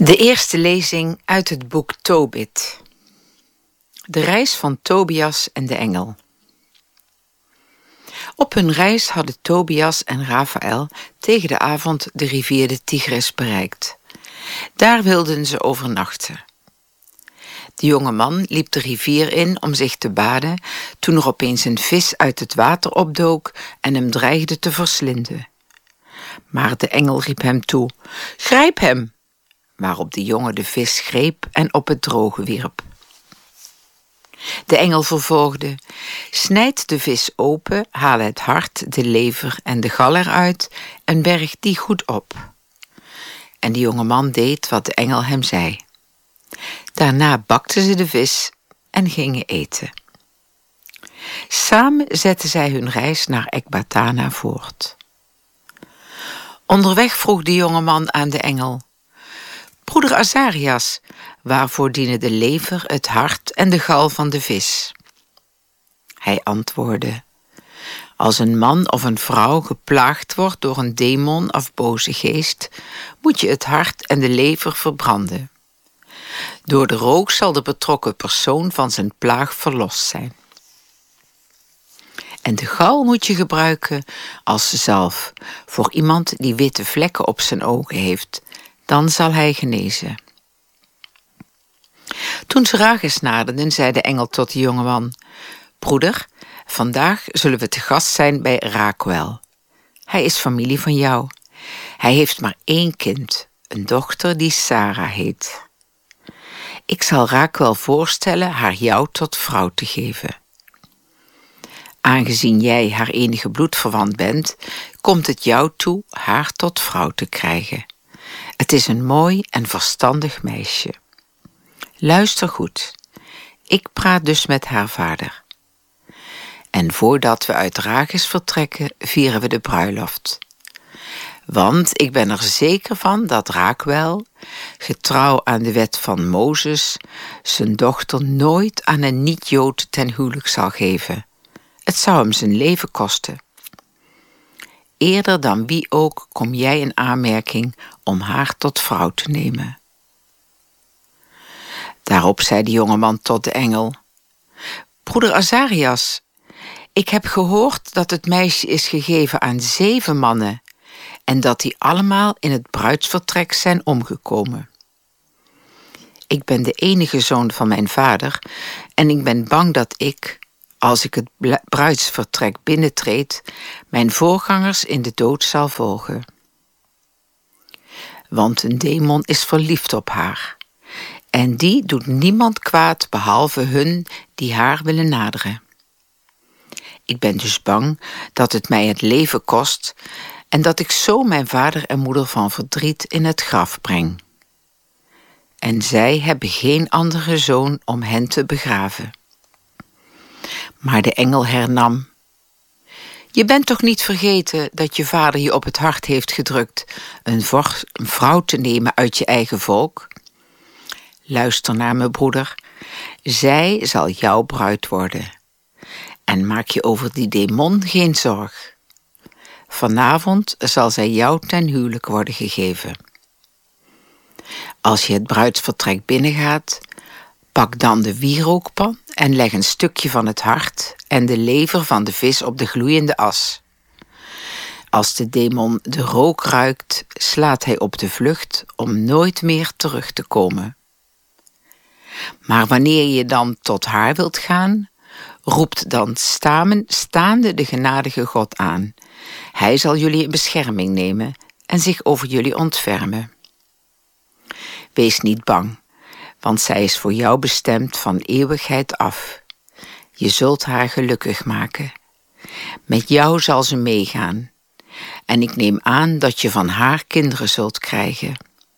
De eerste lezing uit het boek Tobit. De reis van Tobias en de engel. Op hun reis hadden Tobias en Rafael tegen de avond de rivier de Tigris bereikt. Daar wilden ze overnachten. De jonge man liep de rivier in om zich te baden, toen er opeens een vis uit het water opdook en hem dreigde te verslinden. Maar de engel riep hem toe: "Grijp hem!" Waarop de jongen de vis greep en op het droge wierp. De engel vervolgde: "Snijd de vis open, haal het hart, de lever en de gal eruit en berg die goed op." En de jonge man deed wat de engel hem zei. Daarna bakten ze de vis en gingen eten. Samen zetten zij hun reis naar Ekbatana voort. Onderweg vroeg de jonge man aan de engel: "Broeder Azarias, waarvoor dienen de lever, het hart en de gal van de vis?" Hij antwoordde: "Als een man of een vrouw geplaagd wordt door een demon of boze geest, moet je het hart en de lever verbranden. Door de rook zal de betrokken persoon van zijn plaag verlost zijn. En de gal moet je gebruiken als zalf voor iemand die witte vlekken op zijn ogen heeft. Dan zal hij genezen." Toen ze Rages naderden, zei de engel tot de jongeman: "Broeder, vandaag zullen we te gast zijn bij Raquel. Hij is familie van jou. Hij heeft maar 1 kind, een dochter die Sarah heet. Ik zal Raquel voorstellen haar jou tot vrouw te geven. Aangezien jij haar enige bloedverwant bent, komt het jou toe haar tot vrouw te krijgen. Het is een mooi en verstandig meisje. Luister goed. Ik praat dus met haar vader. En voordat we uit Rages vertrekken, vieren we de bruiloft. Want ik ben er zeker van dat Raquel, getrouw aan de wet van Mozes, zijn dochter nooit aan een niet-Jood ten huwelijk zal geven. Het zou hem zijn leven kosten. Eerder dan wie ook kom jij in aanmerking om haar tot vrouw te nemen." Daarop zei de jongeman tot de engel: "Broeder Azarias, ik heb gehoord dat het meisje is gegeven aan 7 mannen en dat die allemaal in het bruidsvertrek zijn omgekomen. Ik ben de enige zoon van mijn vader en ik ben bang dat ik, als ik het bruidsvertrek binnentreed, mijn voorgangers in de dood zal volgen. Want een demon is verliefd op haar en die doet niemand kwaad behalve hun die haar willen naderen. Ik ben dus bang dat het mij het leven kost en dat ik zo mijn vader en moeder van verdriet in het graf breng. En zij hebben geen andere zoon om hen te begraven." Maar de engel hernam: "Je bent toch niet vergeten dat je vader je op het hart heeft gedrukt een vrouw te nemen uit je eigen volk? Luister naar me, broeder. Zij zal jouw bruid worden. En maak je over die demon geen zorg. Vanavond zal zij jou ten huwelijk worden gegeven. Als je het bruidsvertrek binnengaat, pak dan de wierookpan en leg een stukje van het hart en de lever van de vis op de gloeiende as. Als de demon de rook ruikt, slaat hij op de vlucht om nooit meer terug te komen. Maar wanneer je dan tot haar wilt gaan, roept dan staande de genadige God aan. Hij zal jullie in bescherming nemen en zich over jullie ontfermen. Wees niet bang, want zij is voor jou bestemd van eeuwigheid af. Je zult haar gelukkig maken. Met jou zal ze meegaan. En ik neem aan dat je van haar kinderen zult krijgen."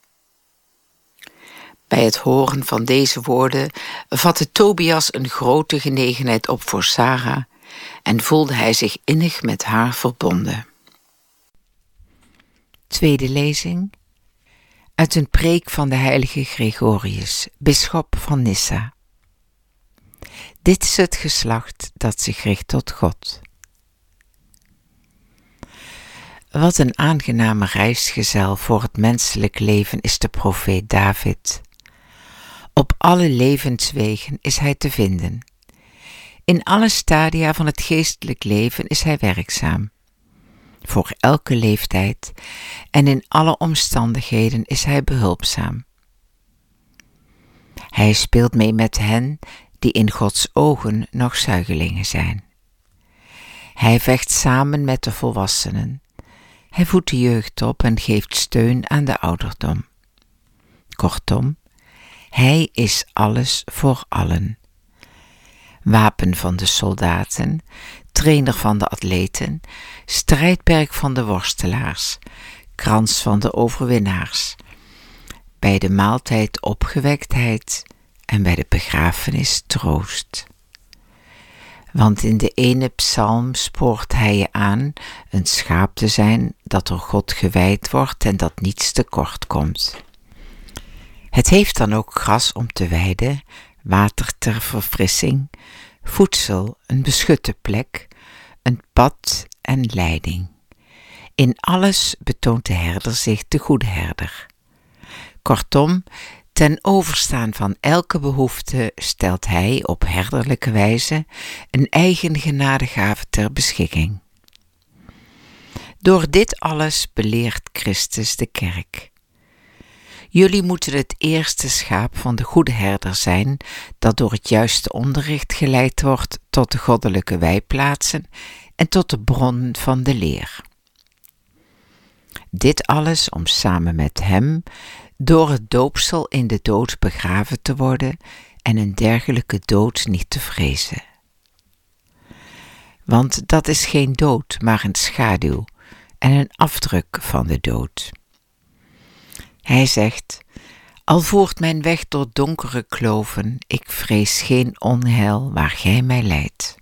Bij het horen van deze woorden vatte Tobias een grote genegenheid op voor Sarah en voelde hij zich innig met haar verbonden. Tweede lezing uit een preek van de heilige Gregorius, bisschop van Nyssa. Dit is het geslacht dat zich richt tot God. Wat een aangename reisgezel voor het menselijk leven is de profeet David. Op alle levenswegen is hij te vinden. In alle stadia van het geestelijk leven is hij werkzaam. Voor elke leeftijd en in alle omstandigheden is hij behulpzaam. Hij speelt mee met hen die in Gods ogen nog zuigelingen zijn. Hij vecht samen met de volwassenen. Hij voedt de jeugd op en geeft steun aan de ouderdom. Kortom, hij is alles voor allen. Wapen van de soldaten, trainer van de atleten, strijdperk van de worstelaars, krans van de overwinnaars. Bij de maaltijd opgewektheid en bij de begrafenis troost. Want in de ene psalm spoort hij je aan een schaap te zijn dat door God gewijd wordt en dat niets tekort komt. Het heeft dan ook gras om te weiden, water ter verfrissing, voedsel, een beschutte plek, een pad en leiding. In alles betoont de herder zich de goede herder. Kortom, ten overstaan van elke behoefte stelt hij op herderlijke wijze een eigen genadegave ter beschikking. Door dit alles beleert Christus de kerk. Jullie moeten het eerste schaap van de goede herder zijn, dat door het juiste onderricht geleid wordt tot de goddelijke wijplaatsen en tot de bron van de leer. Dit alles om samen met hem door het doopsel in de dood begraven te worden en een dergelijke dood niet te vrezen. Want dat is geen dood, maar een schaduw en een afdruk van de dood. Hij zegt, al voert mijn weg door donkere kloven, ik vrees geen onheil waar gij mij leidt.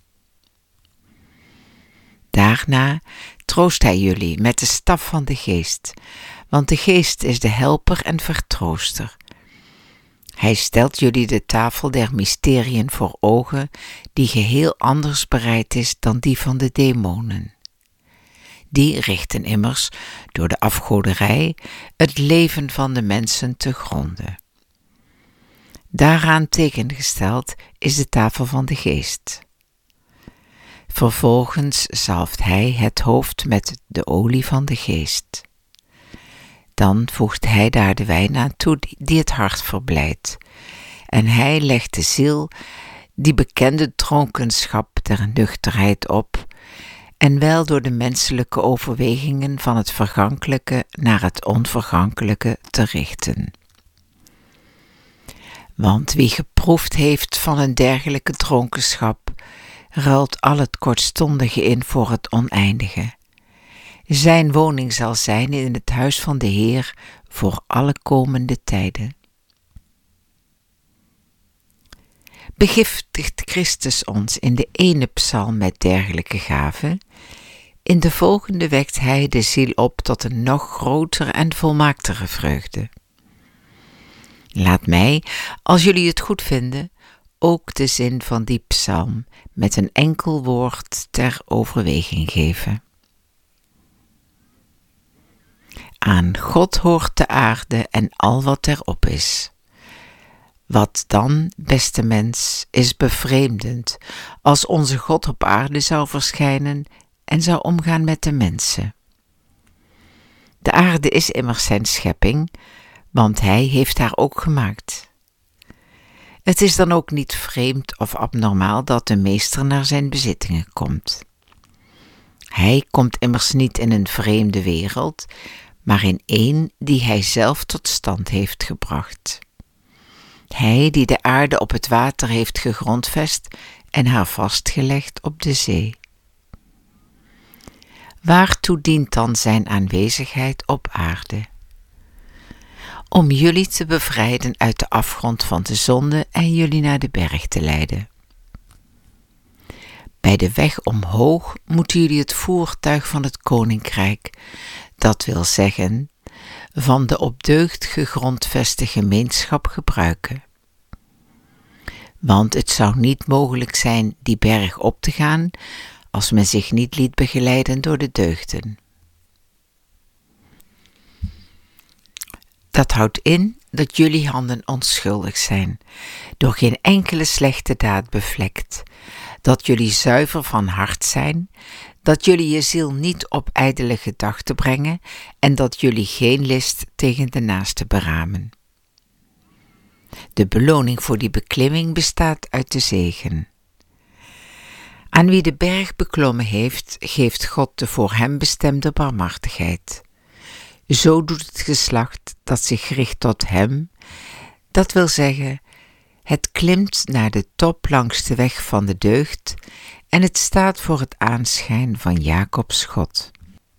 Daarna troost hij jullie met de staf van de geest, want de geest is de helper en vertrooster. Hij stelt jullie de tafel der mysteriën voor ogen, die geheel anders bereid is dan die van de demonen. Die richten immers, door de afgoderij, het leven van de mensen te gronden. Daaraan tegengesteld is de tafel van de geest. Vervolgens zalft hij het hoofd met de olie van de geest. Dan voegt hij daar de wijn aan toe die het hart verblijdt. En hij legt de ziel die bekende dronkenschap der nuchterheid op, en wel door de menselijke overwegingen van het vergankelijke naar het onvergankelijke te richten. Want wie geproefd heeft van een dergelijke dronkenschap, ruilt al het kortstondige in voor het oneindige. Zijn woning zal zijn in het huis van de Heer voor alle komende tijden. Begiftigt Christus ons in de ene psalm met dergelijke gaven, in de volgende wekt hij de ziel op tot een nog grotere en volmaaktere vreugde. Laat mij, als jullie het goed vinden, ook de zin van die psalm met een enkel woord ter overweging geven. Aan God hoort de aarde en al wat erop is. Wat dan, beste mens, is bevreemdend als onze God op aarde zou verschijnen en zou omgaan met de mensen. De aarde is immers zijn schepping, want hij heeft haar ook gemaakt. Het is dan ook niet vreemd of abnormaal dat de meester naar zijn bezittingen komt. Hij komt immers niet in een vreemde wereld, maar in één die hij zelf tot stand heeft gebracht. Hij die de aarde op het water heeft gegrondvest en haar vastgelegd op de zee. Waartoe dient dan zijn aanwezigheid op aarde? Om jullie te bevrijden uit de afgrond van de zonde en jullie naar de berg te leiden. Bij de weg omhoog moeten jullie het voertuig van het koninkrijk, dat wil zeggen, van de op deugd gegrondveste gemeenschap gebruiken. Want het zou niet mogelijk zijn die berg op te gaan, als men zich niet liet begeleiden door de deugden. Dat houdt in dat jullie handen onschuldig zijn, door geen enkele slechte daad bevlekt, dat jullie zuiver van hart zijn, dat jullie je ziel niet op ijdele gedachten brengen en dat jullie geen list tegen de naaste beramen. De beloning voor die beklimming bestaat uit de zegen. Aan wie de berg beklommen heeft, geeft God de voor hem bestemde barmhartigheid. Zo doet het geslacht dat zich richt tot hem, dat wil zeggen, het klimt naar de top langs de weg van de deugd en het staat voor het aanschijn van Jacobs God.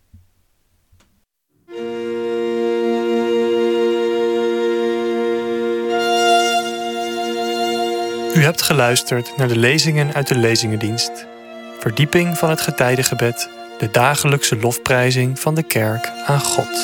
U hebt geluisterd naar de lezingen uit de Lezingendienst. Verdieping van het getijdengebed, de dagelijkse lofprijzing van de kerk aan God.